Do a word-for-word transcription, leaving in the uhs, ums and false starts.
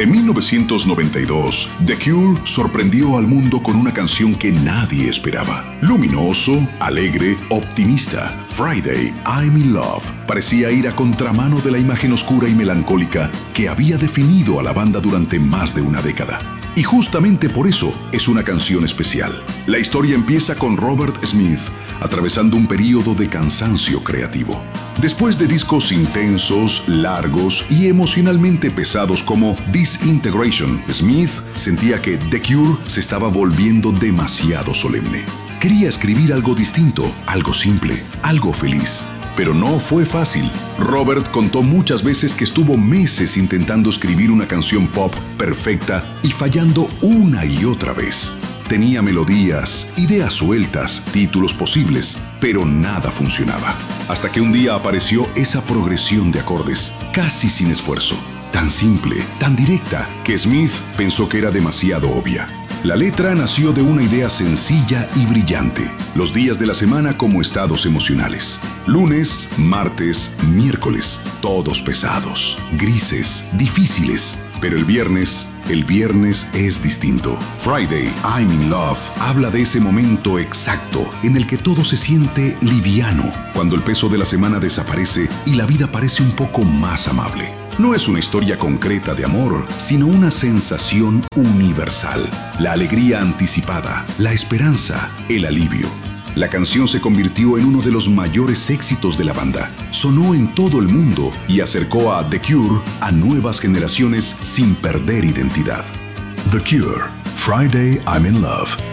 En mil novecientos noventa y dos, The Cure sorprendió al mundo con una canción que nadie esperaba. Luminoso, alegre, optimista, Friday, I'm in Love parecía ir a contramano de la imagen oscura y melancólica que había definido a la banda durante más de una década. Y justamente por eso es una canción especial. La historia empieza con Robert Smith atravesando un período de cansancio creativo. Después de discos intensos, largos y emocionalmente pesados como Disintegration, Smith sentía que The Cure se estaba volviendo demasiado solemne. Quería escribir algo distinto, algo simple, algo feliz. Pero no fue fácil. Robert contó muchas veces que estuvo meses intentando escribir una canción pop perfecta y fallando una y otra vez. Tenía melodías, ideas sueltas, títulos posibles, pero nada funcionaba. Hasta que un día apareció esa progresión de acordes, casi sin esfuerzo. Tan simple, tan directa, que Smith pensó que era demasiado obvia. La letra nació de una idea sencilla y brillante. Los días de la semana como estados emocionales. Lunes, martes, miércoles, todos pesados, grises, difíciles. Pero el viernes, el viernes es distinto. Friday, I'm in Love, habla de ese momento exacto en el que todo se siente liviano, cuando el peso de la semana desaparece y la vida parece un poco más amable. No es una historia concreta de amor, sino una sensación universal. La alegría anticipada, la esperanza, el alivio. La canción se convirtió en uno de los mayores éxitos de la banda. Sonó en todo el mundo y acercó a The Cure a nuevas generaciones sin perder identidad. The Cure, Friday, I'm in Love.